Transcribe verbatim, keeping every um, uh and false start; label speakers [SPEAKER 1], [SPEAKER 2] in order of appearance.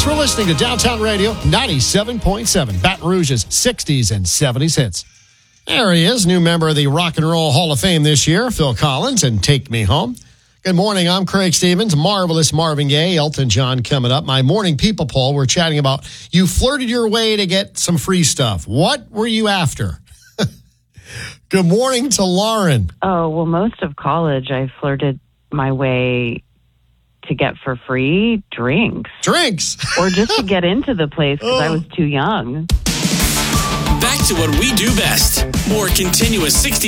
[SPEAKER 1] Thanks for listening to Downtown Radio ninety-seven point seven, Baton Rouge's sixties and seventies hits. There he is, new member of the Rock and Roll Hall of Fame this year, Phil Collins, and Take Me Home. Good morning, I'm Craig Stevens. Marvelous Marvin Gaye, Elton John coming up. My morning people poll, we're chatting about you flirted your way to get some free stuff. What were you after? Good morning to Lauren.
[SPEAKER 2] Oh, well, most of college I flirted my way to get for free drinks.
[SPEAKER 1] Drinks?
[SPEAKER 2] Or just to get into the place because oh. I was too young.
[SPEAKER 3] Back to what we do best. More continuous sixty